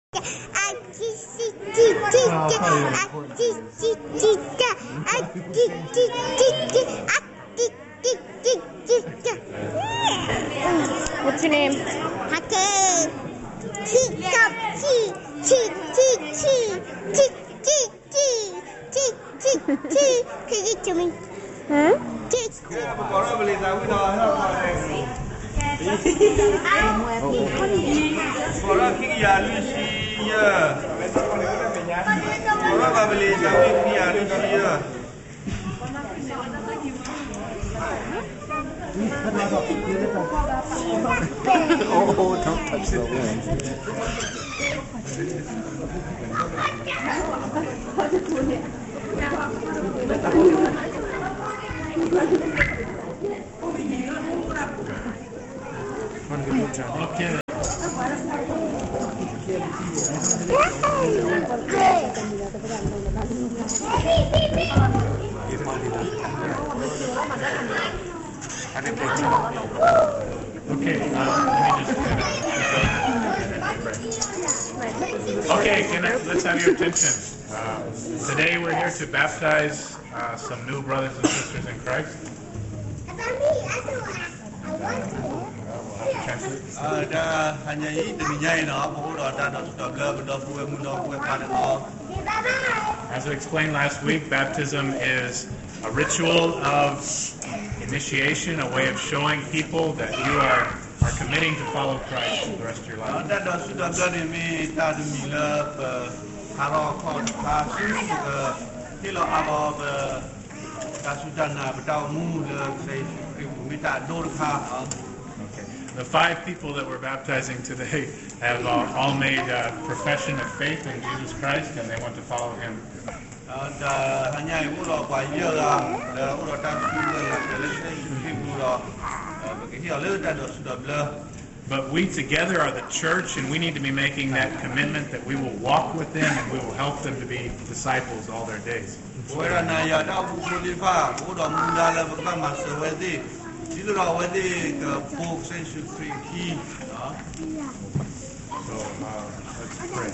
What's your name? Oh, don't touch the wind. Okay. Okay, let's have your attention. Today we're here to baptize some new brothers and sisters in Christ. As I explained last week, baptism is a ritual of initiation, a way of showing people that you are committing to follow Christ for the rest of your life. The 5 people that we're baptizing today have all made a profession of faith in Jesus Christ, and they want to follow Him. But we together are the church, and we need to be making that commitment that we will walk with them and we will help them to be disciples all their days. So, let's pray.